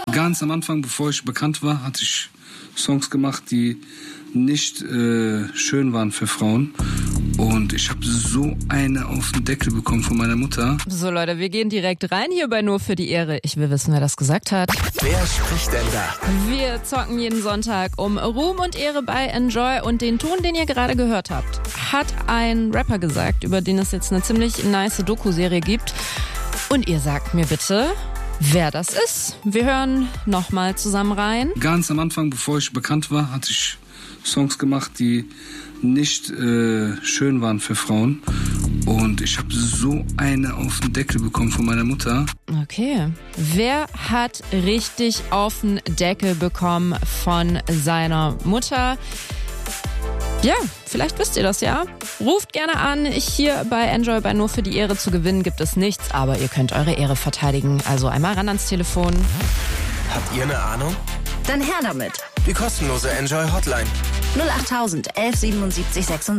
Ganz am Anfang, bevor ich bekannt war, hatte ich Songs gemacht, die nicht schön waren für Frauen. Und ich habe so eine auf den Deckel bekommen von meiner Mutter. So Leute, wir gehen direkt rein hier bei Nur für die Ehre. Ich will wissen, wer das gesagt hat. Wer spricht denn da? Wir zocken jeden Sonntag um Ruhm und Ehre bei Enjoy. Und den Ton, den ihr gerade gehört habt, hat ein Rapper gesagt, über den es jetzt eine ziemlich nice Doku-Serie gibt. Und ihr sagt mir bitte, wer das ist. Wir hören nochmal zusammen rein. Ganz am Anfang, bevor ich bekannt war, hatte ich Songs gemacht, die nicht schön waren für Frauen. Und ich habe so eine auf den Deckel bekommen von meiner Mutter. Okay. Wer hat richtig auf den Deckel bekommen von seiner Mutter? Ja, vielleicht wisst ihr das ja. Ruft gerne an. Hier bei Enjoy bei Nur für die Ehre zu gewinnen gibt es nichts, aber ihr könnt eure Ehre verteidigen. Also einmal ran ans Telefon. Habt ihr eine Ahnung? Dann her damit. Die kostenlose Enjoy Hotline. 08000 11 77 66.